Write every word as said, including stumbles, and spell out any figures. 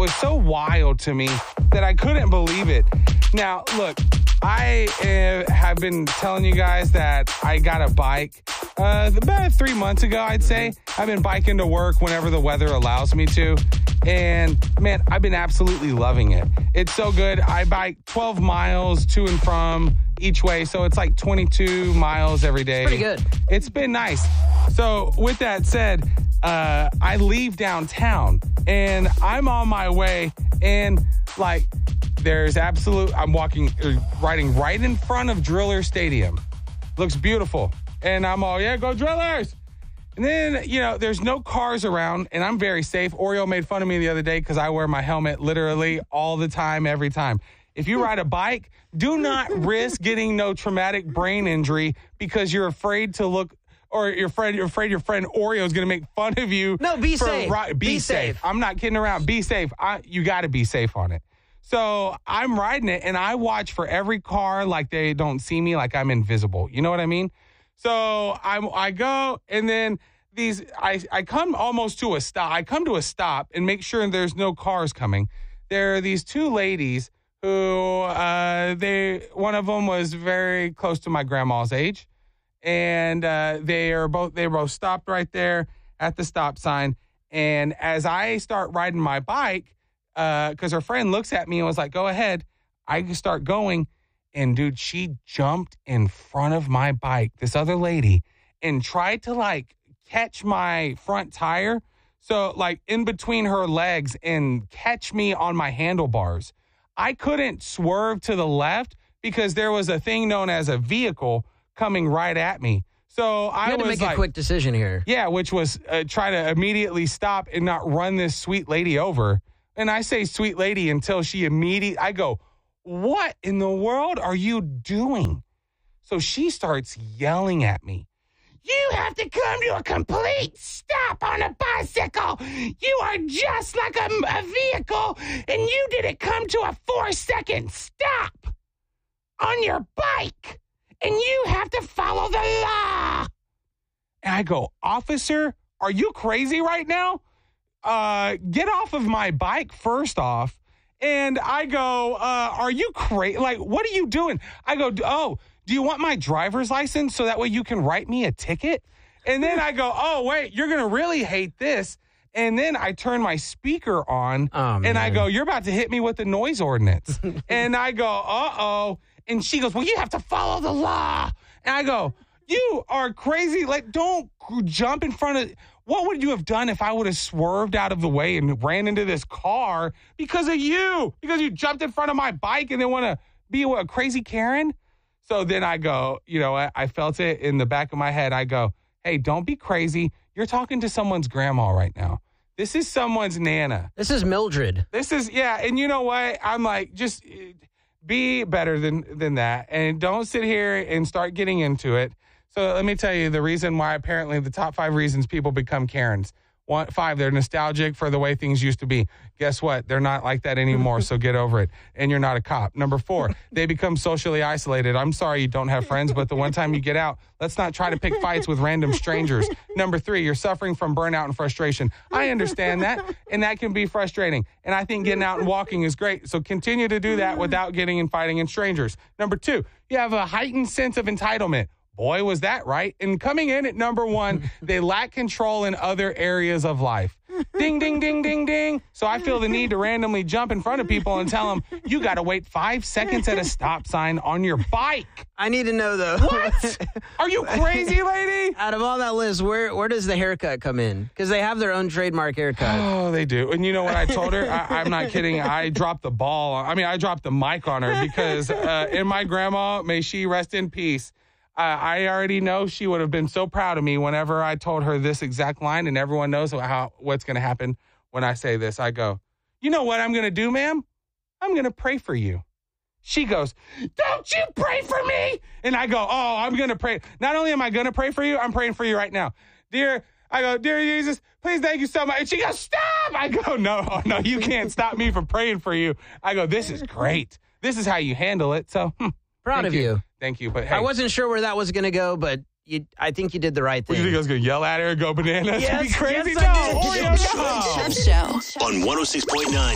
was so wild to me that I couldn't believe it. Now, look, I uh, have been telling you guys that I got a bike uh, about three months ago, I'd say. I've been biking to work whenever the weather allows me to. And, man, I've been absolutely loving it. It's so good. I bike twelve miles to and from each way, so it's like twenty-two miles every day. Pretty good. It's been nice. So, with that said, uh, I leave downtown, and I'm on my way, and, like, there's absolute, I'm walking, uh, riding right in front of Driller Stadium. Looks beautiful. And I'm all, yeah, go Drillers. And then, you know, there's no cars around, and I'm very safe. Oreo made fun of me the other day because I wear my helmet literally all the time, every time. If you ride a bike, do not risk getting no traumatic brain injury because you're afraid to look, or your friend, you're afraid your friend Oreo is going to make fun of you. No, be for, safe. Ri- be, be safe. safe. I'm not kidding around. Be safe. I, you got to be safe on it. So I'm riding it, and I watch for every car like they don't see me, like I'm invisible. You know what I mean? So I'm, I go, and then these, I, I come almost to a stop. I come to a stop and make sure there's no cars coming. There are these two ladies who, uh, they, one of them was very close to my grandma's age, and uh, they are both, they both stopped right there at the stop sign. And as I start riding my bike, because uh, her friend looks at me and was like, go ahead, I start going. And, dude, she jumped in front of my bike, this other lady, and tried to, like, catch my front tire. So, like, in between her legs and catch me on my handlebars. I couldn't swerve to the left because there was a thing known as a vehicle coming right at me. So I you had to was make like, a quick decision here. Yeah, which was uh, try to immediately stop and not run this sweet lady over. And I say sweet lady until she immediately, I go, what in the world are you doing? So she starts yelling at me. You have to come to a complete stop on a bicycle. You are just like a, a vehicle, and you didn't come to a four-second stop on your bike, and you have to follow the law. And I go, officer, are you crazy right now? Uh, get off of my bike, first off. And I go, uh, are you crazy? Like, what are you doing? I go, oh, do you want my driver's license so that way you can write me a ticket? And then I go, oh, wait, you're going to really hate this. And then I turn my speaker on, oh, and I go, you're about to hit me with the noise ordinance. And I go, uh-oh. And she goes, well, you have to follow the law. And I go, you are crazy. Like, don't jump in front of... What would you have done if I would have swerved out of the way and ran into this car because of you? Because you jumped in front of my bike and then want to be a crazy Karen? So then I go, you know, I, I felt it in the back of my head. I go, hey, don't be crazy. You're talking to someone's grandma right now. This is someone's Nana. This is Mildred. This is, yeah. And you know what? I'm like, just be better than, than that. And don't sit here and start getting into it. So let me tell you the reason why apparently the top five reasons people become Karens. One, five, they're nostalgic for the way things used to be. Guess what? They're not like that anymore, so get over it. And you're not a cop. Number four, they become socially isolated. I'm sorry you don't have friends, but the one time you get out, let's not try to pick fights with random strangers. Number three, you're suffering from burnout and frustration. I understand that, and that can be frustrating. And I think getting out and walking is great, so continue to do that without getting and fighting in strangers. Number two, you have a heightened sense of entitlement. Boy, was that right. And coming in at number one, they lack control in other areas of life. Ding, ding, ding, ding, ding. So I feel the need to randomly jump in front of people and tell them, you got to wait five seconds at a stop sign on your bike. I need to know, though. What? Are you crazy, lady? Out of all that list, where where does the haircut come in? Because they have their own trademark haircut. Oh, they do. And you know what I told her? I, I'm not kidding. I dropped the ball. I mean, I dropped the mic on her because uh, in my grandma, may she rest in peace, Uh, I already know she would have been so proud of me whenever I told her this exact line, and everyone knows how what's going to happen when I say this. I go, you know what I'm going to do, ma'am? I'm going to pray for you. She goes, don't you pray for me? And I go, oh, I'm going to pray. Not only am I going to pray for you, I'm praying for you right now. Dear, I go, dear Jesus, please thank you so much. And she goes, stop. I go, no, no, you can't stop me from praying for you. I go, this is great. This is how you handle it. So, hmm. Proud of you. you. Thank you. But hey, I wasn't sure where that was going to go, but you, I think you did the right thing. You think I was going to yell at her and go bananas? Yes, Be crazy? yes, I no, did. Oreo, no. Show on one oh six point nine.